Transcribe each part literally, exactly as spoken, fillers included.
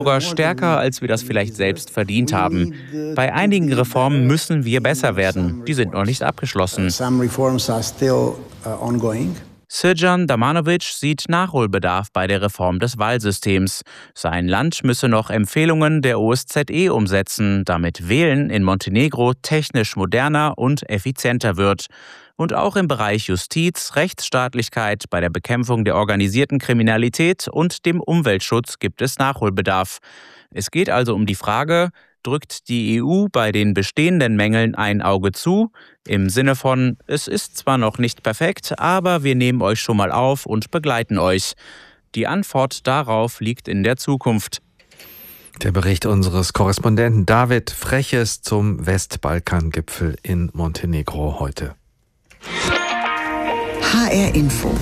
sogar stärker, als wir das vielleicht selbst verdient haben. Bei einigen Reformen müssen wir besser werden. Die sind noch nicht abgeschlossen. Srdjan Damjanovic sieht Nachholbedarf bei der Reform des Wahlsystems. Sein Land müsse noch Empfehlungen der O S Z E umsetzen, damit Wählen in Montenegro technisch moderner und effizienter wird. Und auch im Bereich Justiz, Rechtsstaatlichkeit, bei der Bekämpfung der organisierten Kriminalität und dem Umweltschutz gibt es Nachholbedarf. Es geht also um die Frage: Drückt die E U bei den bestehenden Mängeln ein Auge zu? Im Sinne von, es ist zwar noch nicht perfekt, aber wir nehmen euch schon mal auf und begleiten euch. Die Antwort darauf liegt in der Zukunft. Der Bericht unseres Korrespondenten David Freches zum Westbalkan-Gipfel in Montenegro heute. H R Info.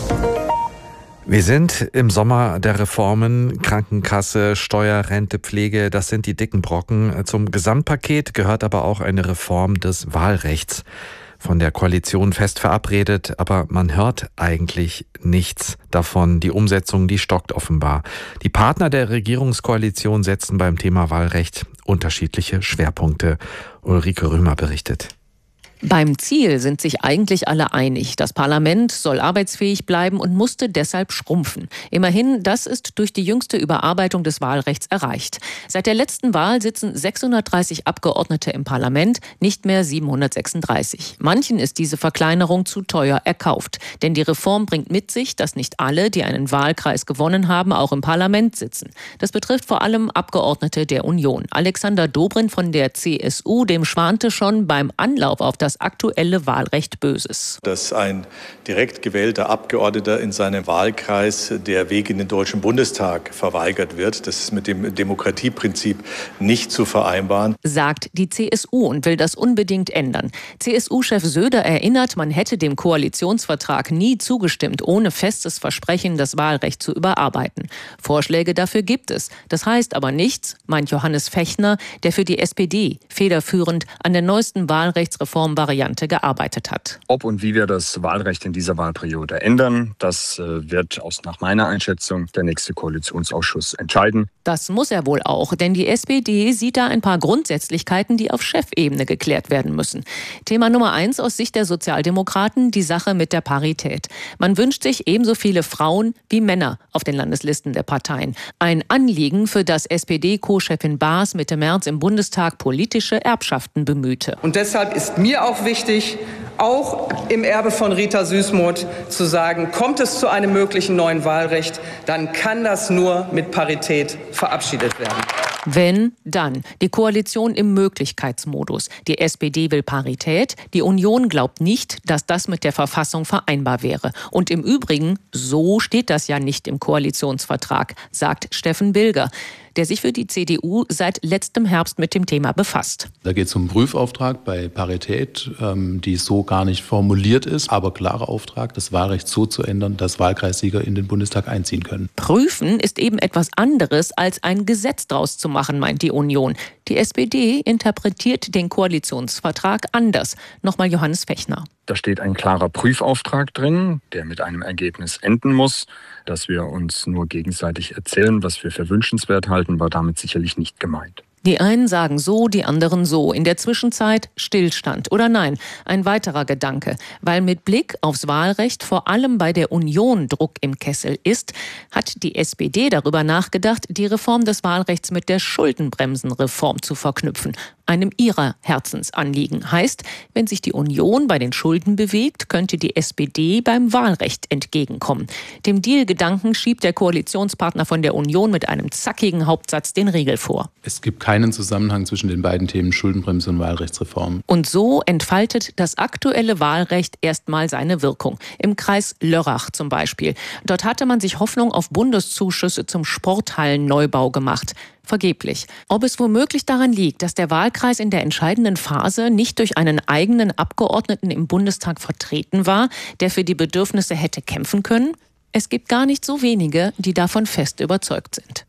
Wir sind im Sommer der Reformen. Krankenkasse, Steuer, Rente, Pflege, das sind die dicken Brocken. Zum Gesamtpaket gehört aber auch eine Reform des Wahlrechts. Von der Koalition fest verabredet, aber man hört eigentlich nichts davon. Die Umsetzung, die stockt offenbar. Die Partner der Regierungskoalition setzen beim Thema Wahlrecht unterschiedliche Schwerpunkte. Ulrike Römer berichtet. Beim Ziel sind sich eigentlich alle einig. Das Parlament soll arbeitsfähig bleiben und musste deshalb schrumpfen. Immerhin, das ist durch die jüngste Überarbeitung des Wahlrechts erreicht. Seit der letzten Wahl sitzen sechshundertdreißig Abgeordnete im Parlament, nicht mehr siebenhundertsechsunddreißig. Manchen ist diese Verkleinerung zu teuer erkauft. Denn die Reform bringt mit sich, dass nicht alle, die einen Wahlkreis gewonnen haben, auch im Parlament sitzen. Das betrifft vor allem Abgeordnete der Union. Alexander Dobrindt von der C S U, dem schwante schon beim Anlauf auf das das aktuelle Wahlrecht Böses. Dass ein direkt gewählter Abgeordneter in seinem Wahlkreis der Weg in den Deutschen Bundestag verweigert wird, das ist mit dem Demokratieprinzip nicht zu vereinbaren, sagt die C S U und will das unbedingt ändern. C S U-Chef Söder erinnert, man hätte dem Koalitionsvertrag nie zugestimmt, ohne festes Versprechen, das Wahlrecht zu überarbeiten. Vorschläge dafür gibt es. Das heißt aber nichts, meint Johannes Fechner, der für die S P D federführend an der neuesten Wahlrechtsreform Variante gearbeitet hat. Ob und wie wir das Wahlrecht in dieser Wahlperiode ändern, das wird aus nach meiner Einschätzung der nächste Koalitionsausschuss entscheiden. Das muss er wohl auch, denn die S P D sieht da ein paar Grundsätzlichkeiten, die auf Chefebene geklärt werden müssen. Thema Nummer eins aus Sicht der Sozialdemokraten, die Sache mit der Parität. Man wünscht sich ebenso viele Frauen wie Männer auf den Landeslisten der Parteien. Ein Anliegen, für das S P D-Co-Chefin Baas Mitte März im Bundestag politische Erbschaften bemühte. Und deshalb ist mir auch wichtig, auch im Erbe von Rita Süssmuth zu sagen, kommt es zu einem möglichen neuen Wahlrecht, dann kann das nur mit Parität verabschiedet werden. Wenn, dann. Die Koalition im Möglichkeitsmodus. Die S P D will Parität. Die Union glaubt nicht, dass das mit der Verfassung vereinbar wäre. Und im Übrigen, so steht das ja nicht im Koalitionsvertrag, sagt Steffen Bilger, der sich für die C D U seit letztem Herbst mit dem Thema befasst. Da geht es um einen Prüfauftrag bei Parität, ähm, die so gar nicht formuliert ist, aber klarer Auftrag, das Wahlrecht so zu ändern, dass Wahlkreissieger in den Bundestag einziehen können. Prüfen ist eben etwas anderes, als ein Gesetz draus zu machen, meint die Union. Die S P D interpretiert den Koalitionsvertrag anders. Nochmal Johannes Fechner. Da steht ein klarer Prüfauftrag drin, der mit einem Ergebnis enden muss. Dass wir uns nur gegenseitig erzählen, was wir für wünschenswert halten, war damit sicherlich nicht gemeint. Die einen sagen so, die anderen so. In der Zwischenzeit Stillstand. Oder nein, ein weiterer Gedanke. Weil mit Blick aufs Wahlrecht vor allem bei der Union Druck im Kessel ist, hat die S P D darüber nachgedacht, die Reform des Wahlrechts mit der Schuldenbremsenreform zu verknüpfen. Einem ihrer Herzensanliegen. Heißt, wenn sich die Union bei den Schulden bewegt, könnte die S P D beim Wahlrecht entgegenkommen. Dem Deal-Gedanken schiebt der Koalitionspartner von der Union mit einem zackigen Hauptsatz den Riegel vor. Es gibt keinen Zusammenhang zwischen den beiden Themen Schuldenbremse und Wahlrechtsreform. Und so entfaltet das aktuelle Wahlrecht erstmal seine Wirkung. Im Kreis Lörrach zum Beispiel. Dort hatte man sich Hoffnung auf Bundeszuschüsse zum Sporthallenneubau gemacht. Vergeblich. Ob es womöglich daran liegt, dass der Wahlkreis in der entscheidenden Phase nicht durch einen eigenen Abgeordneten im Bundestag vertreten war, der für die Bedürfnisse hätte kämpfen können? Es gibt gar nicht so wenige, die davon fest überzeugt sind.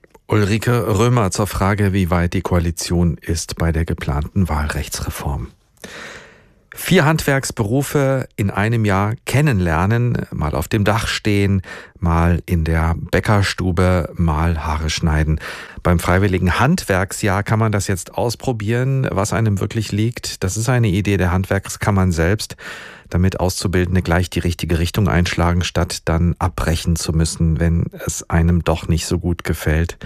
Ulrike Römer zur Frage, wie weit die Koalition ist bei der geplanten Wahlrechtsreform. Vier Handwerksberufe in einem Jahr kennenlernen, mal auf dem Dach stehen, mal in der Bäckerstube, mal Haare schneiden. Beim Freiwilligen Handwerksjahr kann man das jetzt ausprobieren, was einem wirklich liegt. Das ist eine Idee der Handwerkskammern selbst, damit Auszubildende gleich die richtige Richtung einschlagen, statt dann abbrechen zu müssen, wenn es einem doch nicht so gut gefällt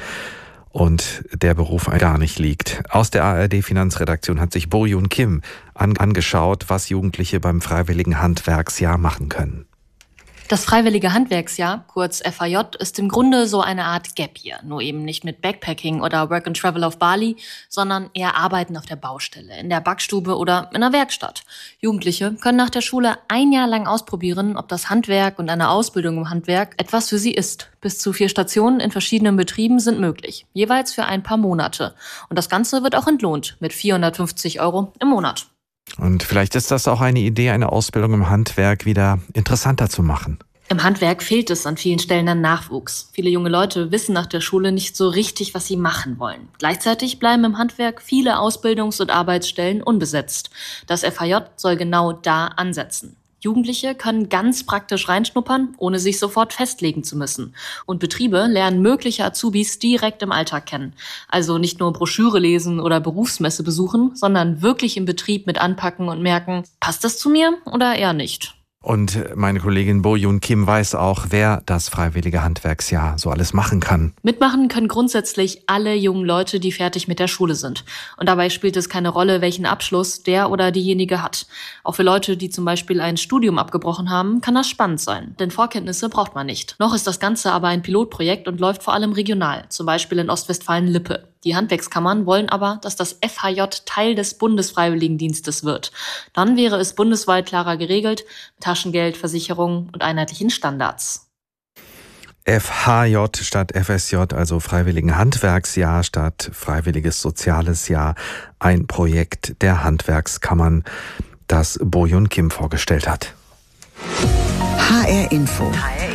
und der Beruf gar nicht liegt. Aus der A R D-Finanzredaktion hat sich Bo-Yoon Kim an- angeschaut, was Jugendliche beim Freiwilligen Handwerksjahr machen können. Das Freiwillige Handwerksjahr, kurz F H J, ist im Grunde so eine Art Gap Year, nur eben nicht mit Backpacking oder Work and Travel auf Bali, sondern eher Arbeiten auf der Baustelle, in der Backstube oder in der Werkstatt. Jugendliche können nach der Schule ein Jahr lang ausprobieren, ob das Handwerk und eine Ausbildung im Handwerk etwas für sie ist. Bis zu vier Stationen in verschiedenen Betrieben sind möglich, jeweils für ein paar Monate. Und das Ganze wird auch entlohnt mit vierhundertfünfzig Euro im Monat. Und vielleicht ist das auch eine Idee, eine Ausbildung im Handwerk wieder interessanter zu machen. Im Handwerk fehlt es an vielen Stellen an Nachwuchs. Viele junge Leute wissen nach der Schule nicht so richtig, was sie machen wollen. Gleichzeitig bleiben im Handwerk viele Ausbildungs- und Arbeitsstellen unbesetzt. Das F H J soll genau da ansetzen. Jugendliche können ganz praktisch reinschnuppern, ohne sich sofort festlegen zu müssen. Und Betriebe lernen mögliche Azubis direkt im Alltag kennen. Also nicht nur Broschüre lesen oder Berufsmesse besuchen, sondern wirklich im Betrieb mit anpacken und merken, passt das zu mir oder eher nicht? Und meine Kollegin Bo-Yoon Kim weiß auch, wer das Freiwillige Handwerksjahr so alles machen kann. Mitmachen können grundsätzlich alle jungen Leute, die fertig mit der Schule sind. Und dabei spielt es keine Rolle, welchen Abschluss der oder diejenige hat. Auch für Leute, die zum Beispiel ein Studium abgebrochen haben, kann das spannend sein. Denn Vorkenntnisse braucht man nicht. Noch ist das Ganze aber ein Pilotprojekt und läuft vor allem regional. Zum Beispiel in Ostwestfalen-Lippe. Die Handwerkskammern wollen aber, dass das F H J Teil des Bundesfreiwilligendienstes wird. Dann wäre es bundesweit klarer geregelt, mit Taschengeld, Versicherung und einheitlichen Standards. F H J statt F S J, also Freiwilligen Handwerksjahr statt Freiwilliges Soziales Jahr. Ein Projekt der Handwerkskammern, das Bo-Yoon Kim vorgestellt hat. H R Info.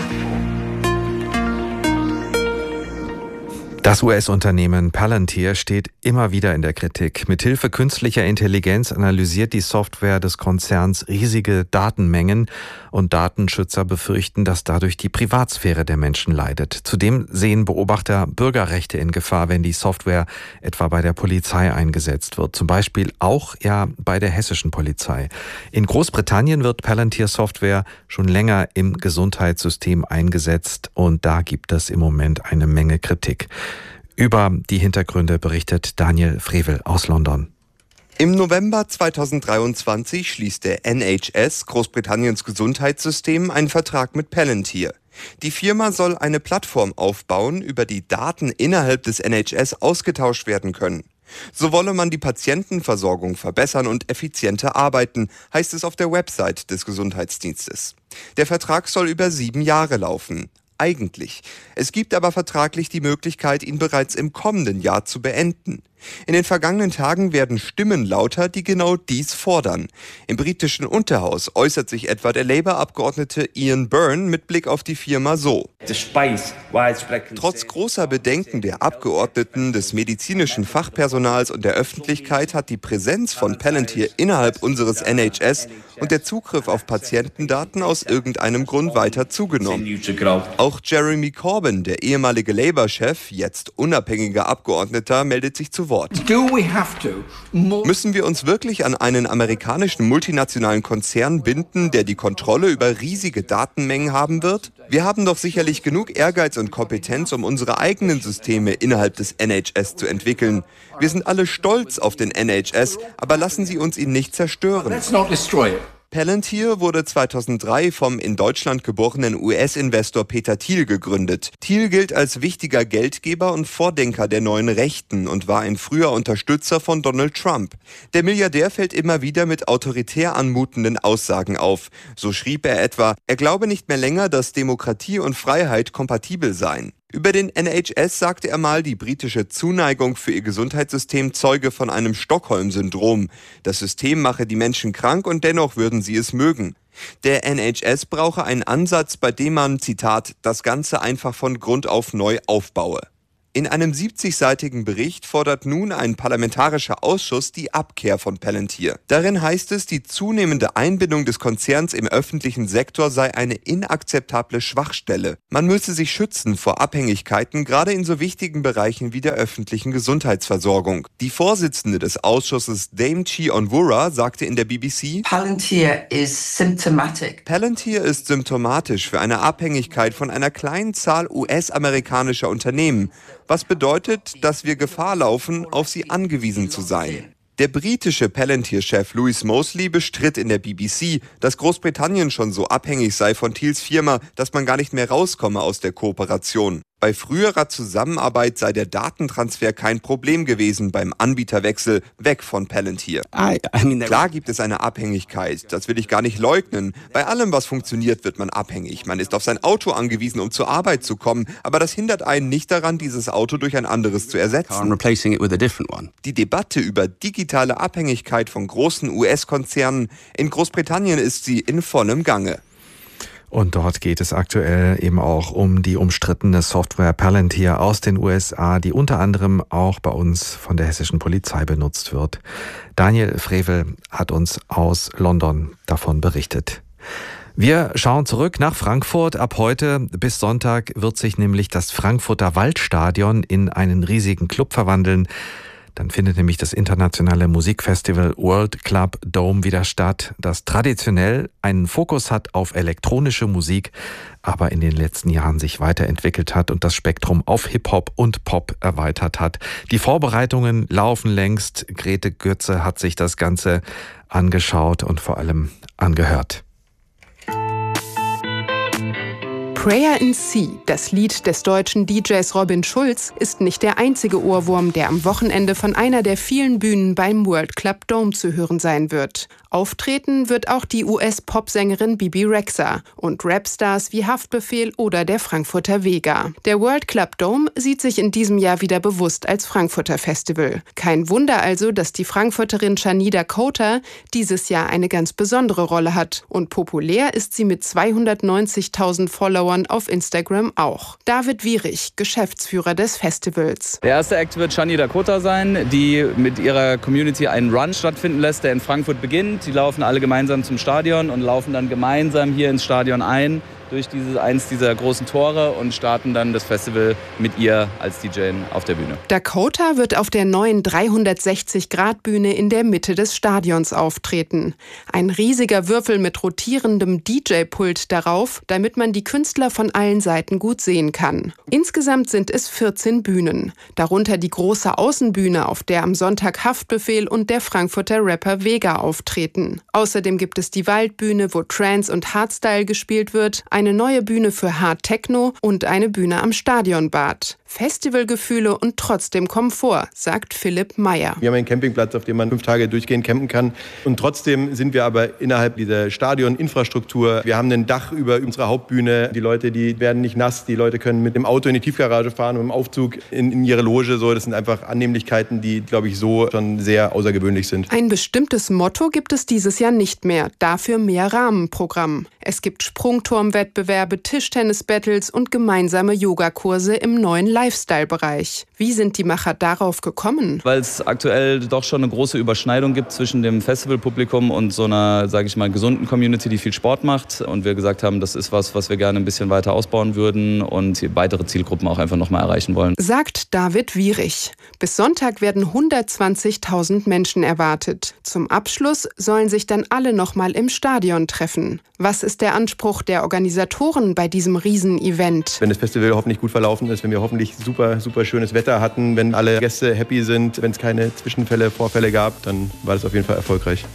Das U S-Unternehmen Palantir steht immer wieder in der Kritik. Mithilfe künstlicher Intelligenz analysiert die Software des Konzerns riesige Datenmengen und Datenschützer befürchten, dass dadurch die Privatsphäre der Menschen leidet. Zudem sehen Beobachter Bürgerrechte in Gefahr, wenn die Software etwa bei der Polizei eingesetzt wird. Zum Beispiel auch ja bei der hessischen Polizei. In Großbritannien wird Palantir-Software schon länger im Gesundheitssystem eingesetzt und da gibt es im Moment eine Menge Kritik. Über die Hintergründe berichtet Daniel Frevel aus London. Im November zweitausenddreiundzwanzig schließt der N H S, Großbritanniens Gesundheitssystem, einen Vertrag mit Palantir. Die Firma soll eine Plattform aufbauen, über die Daten innerhalb des N H S ausgetauscht werden können. So wolle man die Patientenversorgung verbessern und effizienter arbeiten, heißt es auf der Website des Gesundheitsdienstes. Der Vertrag soll über sieben Jahre laufen. Eigentlich. Es gibt aber vertraglich die Möglichkeit, ihn bereits im kommenden Jahr zu beenden. In den vergangenen Tagen werden Stimmen lauter, die genau dies fordern. Im britischen Unterhaus äußert sich etwa der Labour-Abgeordnete Ian Byrne mit Blick auf die Firma so. Trotz großer Bedenken der Abgeordneten, des medizinischen Fachpersonals und der Öffentlichkeit hat die Präsenz von Palantir innerhalb unseres N H S und der Zugriff auf Patientendaten aus irgendeinem Grund weiter zugenommen. Auch Jeremy Corbyn, der ehemalige Labour-Chef, jetzt unabhängiger Abgeordneter, meldet sich zu Wort. Müssen wir uns wirklich an einen amerikanischen multinationalen Konzern binden, der die Kontrolle über riesige Datenmengen haben wird? Wir haben doch sicherlich genug Ehrgeiz und Kompetenz, um unsere eigenen Systeme innerhalb des N H S zu entwickeln. Wir sind alle stolz auf den N H S, aber lassen Sie uns ihn nicht zerstören. Palantir wurde zweitausenddrei vom in Deutschland geborenen U S-Investor Peter Thiel gegründet. Thiel gilt als wichtiger Geldgeber und Vordenker der neuen Rechten und war ein früher Unterstützer von Donald Trump. Der Milliardär fällt immer wieder mit autoritär anmutenden Aussagen auf. So schrieb er etwa, er glaube nicht mehr länger, dass Demokratie und Freiheit kompatibel seien. Über den N H S sagte er mal, die britische Zuneigung für ihr Gesundheitssystem zeuge von einem Stockholm-Syndrom. Das System mache die Menschen krank und dennoch würden sie es mögen. Der N H S brauche einen Ansatz, bei dem man, Zitat, das Ganze einfach von Grund auf neu aufbaue. In einem siebzigseitigen Bericht fordert nun ein parlamentarischer Ausschuss die Abkehr von Palantir. Darin heißt es, die zunehmende Einbindung des Konzerns im öffentlichen Sektor sei eine inakzeptable Schwachstelle. Man müsse sich schützen vor Abhängigkeiten, gerade in so wichtigen Bereichen wie der öffentlichen Gesundheitsversorgung. Die Vorsitzende des Ausschusses Dame-Chi Onwurah sagte in der B B C, Palantir is symptomatic. Palantir ist symptomatisch für eine Abhängigkeit von einer kleinen Zahl U S-amerikanischer Unternehmen, was bedeutet, dass wir Gefahr laufen, auf sie angewiesen zu sein. Der britische Palantir-Chef Louis Mosley bestritt in der B B C, dass Großbritannien schon so abhängig sei von Thiels Firma, dass man gar nicht mehr rauskomme aus der Kooperation. Bei früherer Zusammenarbeit sei der Datentransfer kein Problem gewesen beim Anbieterwechsel weg von Palantir. I, I mean, Klar gibt es eine Abhängigkeit, das will ich gar nicht leugnen. Bei allem, was funktioniert, wird man abhängig. Man ist auf sein Auto angewiesen, um zur Arbeit zu kommen, aber das hindert einen nicht daran, dieses Auto durch ein anderes zu ersetzen. Die Debatte über digitale Abhängigkeit von großen U S-Konzernen in Großbritannien ist sie in vollem Gange. Und dort geht es aktuell eben auch um die umstrittene Software Palantir aus den U S A, die unter anderem auch bei uns von der hessischen Polizei benutzt wird. Daniel Frevel hat uns aus London davon berichtet. Wir schauen zurück nach Frankfurt. Ab heute bis Sonntag wird sich nämlich das Frankfurter Waldstadion in einen riesigen Club verwandeln. Dann findet nämlich das internationale Musikfestival World Club Dome wieder statt, das traditionell einen Fokus hat auf elektronische Musik, aber in den letzten Jahren sich weiterentwickelt hat und das Spektrum auf Hip-Hop und Pop erweitert hat. Die Vorbereitungen laufen längst. Grete Götze hat sich das Ganze angeschaut und vor allem angehört. Prayer in C, das Lied des deutschen D Js Robin Schulz, ist nicht der einzige Ohrwurm, der am Wochenende von einer der vielen Bühnen beim World Club Dome zu hören sein wird. Auftreten wird auch die U S-Popsängerin Bibi Rexha und Rapstars wie Haftbefehl oder der Frankfurter Vega. Der World Club Dome sieht sich in diesem Jahr wieder bewusst als Frankfurter Festival. Kein Wunder also, dass die Frankfurterin Shani Dakota dieses Jahr eine ganz besondere Rolle hat. Und populär ist sie mit zweihundertneunzigtausend Followern auf Instagram auch. David Wierig, Geschäftsführer des Festivals. Der erste Act wird Shani Dakota sein, die mit ihrer Community einen Run stattfinden lässt, der in Frankfurt beginnt. Die laufen alle gemeinsam zum Stadion und laufen dann gemeinsam hier ins Stadion ein, durch dieses, eins dieser großen Tore und starten dann das Festival mit ihr als D J auf der Bühne. Dakota wird auf der neuen dreihundertsechzig Grad Bühne in der Mitte des Stadions auftreten. Ein riesiger Würfel mit rotierendem D J-Pult darauf, damit man die Künstler von allen Seiten gut sehen kann. Insgesamt sind es vierzehn Bühnen, darunter die große Außenbühne, auf der am Sonntag Haftbefehl und der Frankfurter Rapper Vega auftreten. Außerdem gibt es die Waldbühne, wo Trance und Hardstyle gespielt wird, eine neue Bühne für Hard Techno und eine Bühne am Stadionbad. Festivalgefühle und trotzdem Komfort, sagt Philipp Meyer. Wir haben einen Campingplatz, auf dem man fünf Tage durchgehend campen kann. Und trotzdem sind wir aber innerhalb dieser Stadioninfrastruktur. Wir haben ein Dach über unserer Hauptbühne. Die Leute, die werden nicht nass. Die Leute können mit dem Auto in die Tiefgarage fahren und im Aufzug in, in ihre Loge. So, das sind einfach Annehmlichkeiten, die, glaube ich, so schon sehr außergewöhnlich sind. Ein bestimmtes Motto gibt es dieses Jahr nicht mehr. Dafür mehr Rahmenprogramm. Es gibt Sprungturmwettbewerbe, Tischtennis-Battles und gemeinsame Yogakurse im neuen Lifestyle-Bereich. Wie sind die Macher darauf gekommen? Weil es aktuell doch schon eine große Überschneidung gibt zwischen dem Festivalpublikum und so einer, sage ich mal, gesunden Community, die viel Sport macht. Und wir gesagt haben, das ist was, was wir gerne ein bisschen weiter ausbauen würden und weitere Zielgruppen auch einfach nochmal erreichen wollen. Sagt David Wierig. Bis Sonntag werden hundertzwanzigtausend Menschen erwartet. Zum Abschluss sollen sich dann alle nochmal im Stadion treffen. Was ist der Anspruch der Organisatoren bei diesem Riesen-Event? Wenn das Festival hoffentlich gut verlaufen ist, wenn wir hoffentlich super, super schönes Wetter hatten, wenn alle Gäste happy sind, wenn es keine Zwischenfälle, Vorfälle gab, dann war das auf jeden Fall erfolgreich.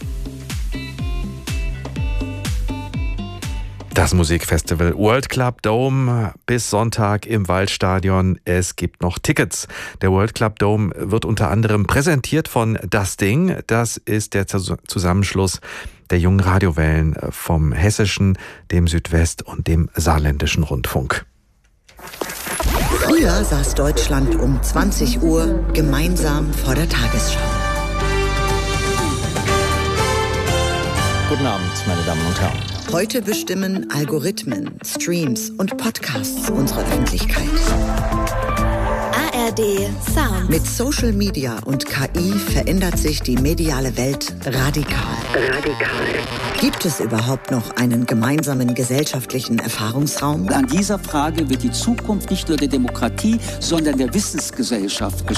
Das Musikfestival World Club Dome bis Sonntag im Waldstadion. Es gibt noch Tickets. Der World Club Dome wird unter anderem präsentiert von Das Ding. Das ist der Zusammenschluss der jungen Radiowellen vom Hessischen, dem Südwest- und dem Saarländischen Rundfunk. Früher saß Deutschland um zwanzig Uhr gemeinsam vor der Tagesschau. Guten Abend, meine Damen und Herren. Heute bestimmen Algorithmen, Streams und Podcasts unsere Öffentlichkeit. A A R D Sound. Mit Social Media und K I verändert sich die mediale Welt radikal. Radikal. Gibt es überhaupt noch einen gemeinsamen gesellschaftlichen Erfahrungsraum? An dieser Frage wird die Zukunft nicht nur der Demokratie, sondern der Wissensgesellschaft